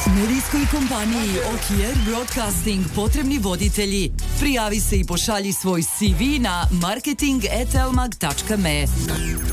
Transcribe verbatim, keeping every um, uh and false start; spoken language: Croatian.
Medijskoj kompaniji Okier Broadcasting potrebni voditelji. Prijavi se i pošalji svoj C V na marketing at elmag tačka me.